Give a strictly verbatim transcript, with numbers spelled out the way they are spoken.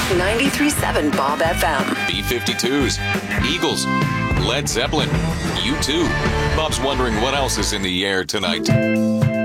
ninety-three point seven Bob F M. B fifty-twos, Eagles, Led Zeppelin, U two. Bob's wondering what else is in the air tonight.